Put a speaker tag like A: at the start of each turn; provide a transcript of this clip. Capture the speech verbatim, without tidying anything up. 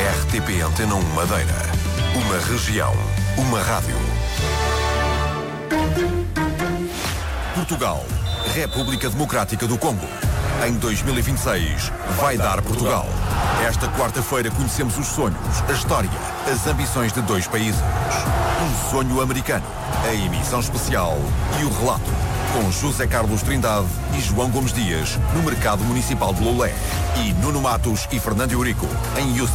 A: R T P Antena um Madeira. Uma região, uma rádio. Portugal, República Democrática do Congo. Em dois mil e vinte e seis, vai dar Portugal. Esta quarta-feira conhecemos os sonhos, a história, as ambições de dois países. Um sonho americano, a emissão especial e o relato, com José Carlos Trindade e João Gomes Dias, no Mercado Municipal de Loulé. E Nuno Matos e Fernando Eurico, em